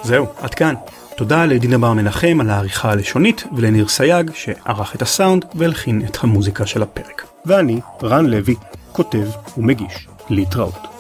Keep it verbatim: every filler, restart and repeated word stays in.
זהו, עד כאן. תודה לדינה בר מנחם על העריכה הלשונית ולניר סייג שערך את הסאונד והלחין את המוזיקה של הפרק. ואני, רן לוי, כותב ומגיש. להתראות.